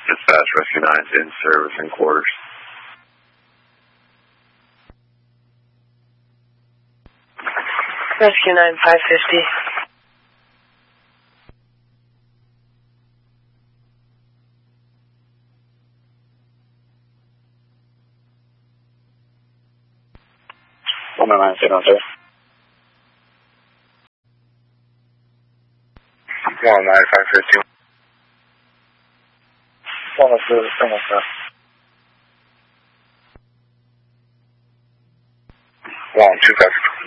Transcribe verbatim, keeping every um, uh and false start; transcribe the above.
Dispatch, Rescue nine's in service in quarters. Rescue nine, five fifty. one oh nine, zero zero. one oh nine, five fifty. one oh zero, one oh zero. one two five.